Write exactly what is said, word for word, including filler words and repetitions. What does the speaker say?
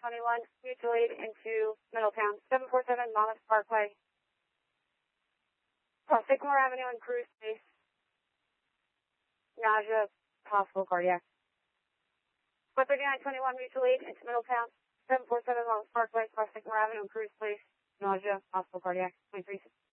twenty-one, mutual aid into Middletown, seven forty-seven Monmouth Parkway. Oh, Sycamore Avenue and cruise space. Nausea, possible cardiac. one thirty-nine twenty-one, mutual aid into Middletown, seven forty-seven Monmouth Parkway, cross Sycamore Avenue and cruise space. Nausea, possible cardiac. twenty-three